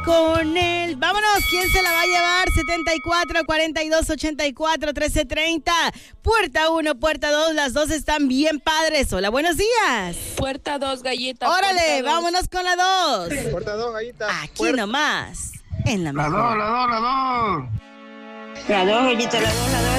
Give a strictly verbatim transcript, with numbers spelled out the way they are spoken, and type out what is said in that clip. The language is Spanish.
Con él. Vámonos, ¿quién se la va a llevar? setenta y cuatro, cuarenta y dos, ochenta y cuatro, trece treinta. Puerta uno, puerta dos, las dos están bien padres. Hola, buenos días. Puerta dos, gallita. Órale, vámonos con la dos. Puerta dos, gallita. Aquí Puerta... nomás, en la La mejor. dos, la dos, la dos. La dos, gallita, la dos, la dos.